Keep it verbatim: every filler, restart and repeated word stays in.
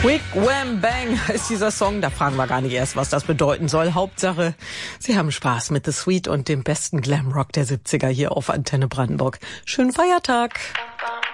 Quick Wham Bang ist dieser Song. Da fragen wir gar nicht erst, was das bedeuten soll. Hauptsache, Sie haben Spaß mit The Sweet und dem besten Glamrock der siebziger hier auf Antenne Brandenburg. Schönen Feiertag.